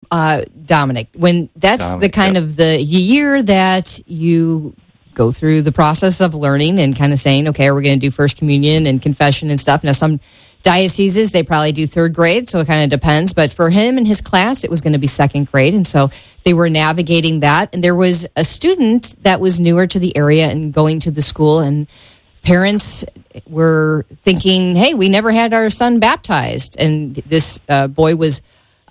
Dominic, when that's the kind of the year that you go through the process of learning and kind of saying, okay, we're going to do First Communion and confession and stuff. Now, some dioceses, they probably do third grade, so it kind of depends. But for him and his class, it was going to be second grade. And so they were navigating that. And there was a student that was newer to the area and going to the school, and parents were thinking, hey, we never had our son baptized. And this boy was,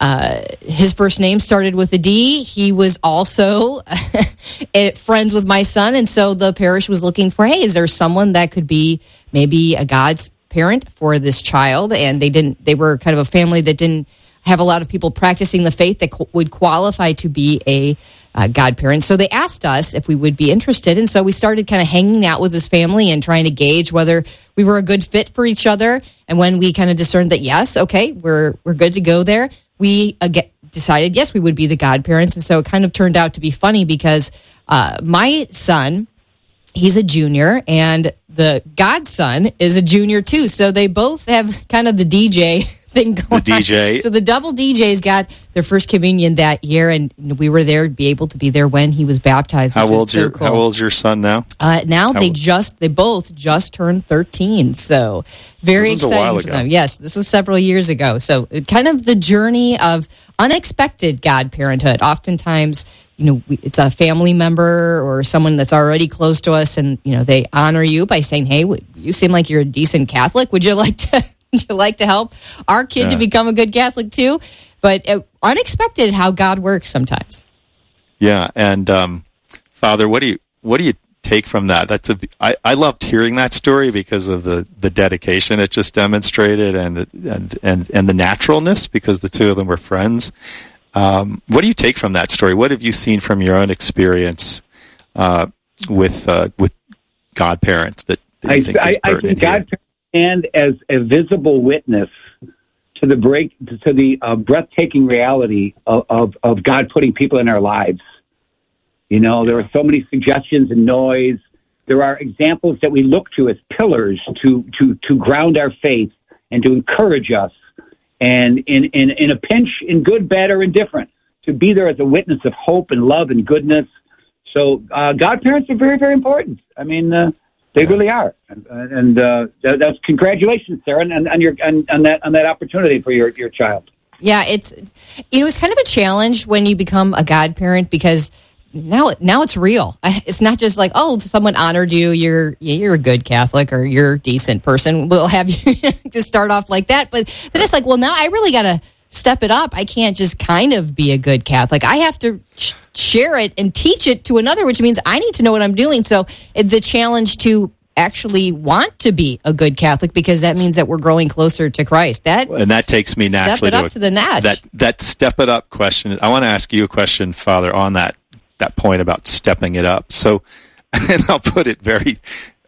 his first name started with a D. He was also friends with my son. And so the parish was looking for, hey, is there someone that could be maybe a God's parent for this child? And they were kind of a family that didn't have a lot of people practicing the faith that would qualify to be a godparent. So they asked us if we would be interested. And so we started kind of hanging out with his family and trying to gauge whether we were a good fit for each other. And when we kind of discerned that, yes, okay, we're good to go there, we decided, yes, we would be the godparents. And so it kind of turned out to be funny because my son, he's a junior, and the godson is a junior too. So they both have kind of the DJ thing going on. So the double DJs got their first communion that year, and we were there to be able to be there when he was baptized. How old's your son now? Now they both just turned 13. So very exciting for them. Yes, this was several years ago. So kind of the journey of unexpected godparenthood. Oftentimes, it's a family member or someone that's already close to us, and they honor you by saying, "Hey, you seem like you're a decent Catholic. Would you like to help our kid to become a good Catholic too?" But unexpected how God works sometimes. Yeah, and Father, what do you take from that? I loved hearing that story because of the dedication it just demonstrated, and the naturalness, because the two of them were friends. What do you take from that story? What have you seen from your own experience with godparents that you think is pertinent I think godparents stand as a visible witness to the breathtaking reality of God putting people in our lives. There are so many suggestions and noise. There are examples that we look to as pillars to ground our faith and to encourage us. And in a pinch, in good, bad, or indifferent, to be there as a witness of hope and love and goodness. So godparents are very, very important. I mean, they really are. And that's congratulations, Sarah, on that opportunity for your child. Yeah, it's kind of a challenge when you become a godparent, because now it's real. It's not just like, oh, someone honored you, you're a good Catholic or you're a decent person. We'll have you to start off like that. But then it's like, well, now I really got to step it up. I can't just kind of be a good Catholic. I have to share it and teach it to another, which means I need to know what I'm doing. So the challenge to actually want to be a good Catholic, because that means that we're growing closer to Christ. And that takes me naturally to the notch. That step it up question. I want to ask you a question, Father, on that point about stepping it up. So, and I'll put it very,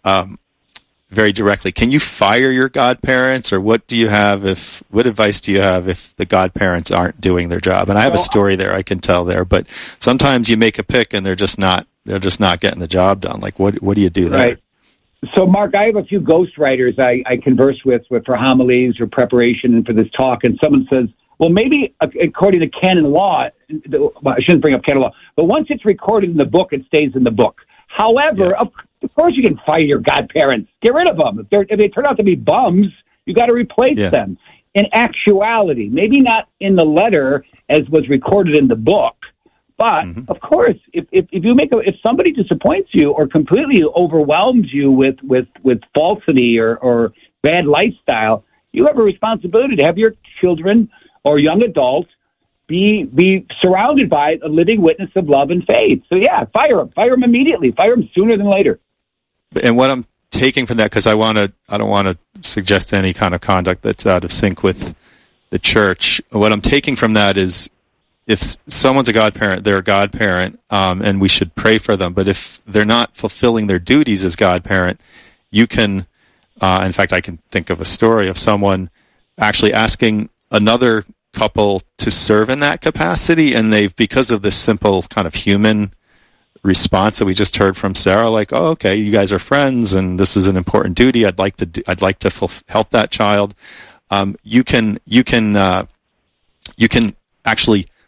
very directly. Can you fire your godparents, or what advice do you have if the godparents aren't doing their job? And I have a story there I can tell there, but sometimes you make a pick and they're just not getting the job done. Like, what do you do there? Right. So, Mark, I have a few ghostwriters I converse with for homilies or preparation and for this talk, and someone says, well, maybe according to canon law, I shouldn't bring up canon law, but once it's recorded in the book, it stays in the book. However, of course you can fire your godparents. Get rid of them. If they turn out to be bums, you got to replace them. In actuality, maybe not in the letter as was recorded in the book, but of course, if somebody disappoints you or completely overwhelms you with falsity or bad lifestyle, you have a responsibility to have your children or young adults be surrounded by a living witness of love and faith. So fire them immediately. Fire them sooner than later. And what I'm taking from that, because I don't want to suggest any kind of conduct that's out of sync with the church. What I'm taking from that is, if someone's a godparent, they're a godparent, and we should pray for them. But if they're not fulfilling their duties as godparent, you can, in fact, I can think of a story of someone actually asking another couple to serve in that capacity, and they've, because of this simple kind of human response that we just heard from Sarah, like, oh, okay, you guys are friends, and this is an important duty. I'd like to help that child. You can actually